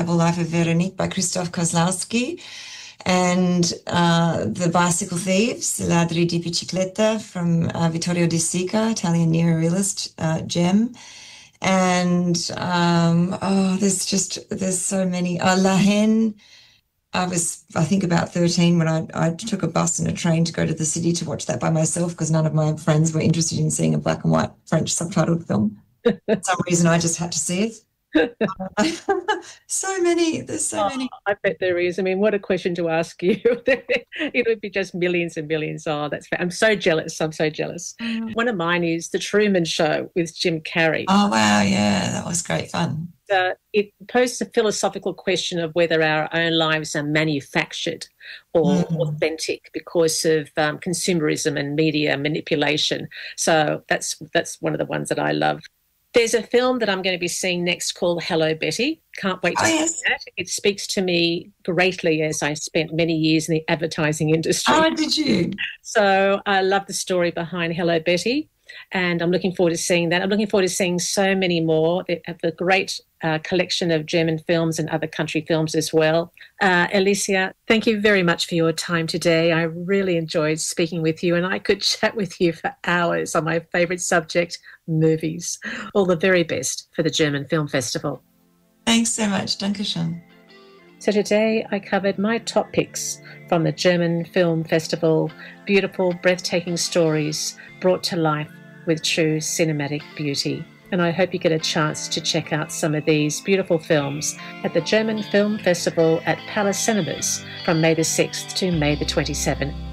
Double Life of Veronique by Krzysztof Kozlowski, and The Bicycle Thieves, Ladri di Bicicletta from Vittorio De Sica, Italian neorealist gem. And there's so many. La Haine. I was, I think, about 13 when I took a bus and a train to go to the city to watch that by myself because none of my friends were interested in seeing a black and white French subtitled film. For some reason, I just had to see it. So many, there's so many. I bet there is. I mean, what a question to ask you. It would be just millions and millions. Oh, I'm so jealous. I'm so jealous. One of mine is The Truman Show with Jim Carrey. Oh, wow. Yeah, that was great fun. It poses a philosophical question of whether our own lives are manufactured or authentic because of consumerism and media manipulation. So that's one of the ones that I love. There's a film that I'm going to be seeing next called Hello, Betty. Can't wait to see that. It speaks to me greatly as I spent many years in the advertising industry. Oh, did you? So I love the story behind Hello, Betty, and I'm looking forward to seeing that. I'm looking forward to seeing so many more. They have a great collection of German films and other country films as well. Alicia, thank you very much for your time today. I really enjoyed speaking with you, and I could chat with you for hours on my favourite subject, movies. All the very best for the German Film Festival. Thanks so much. Dankeschön. So today I covered my top picks from the German Film Festival, beautiful, breathtaking stories brought to life with true cinematic beauty. And I hope you get a chance to check out some of these beautiful films at the German Film Festival at Palace Cinemas from May the 6th to May the 27th.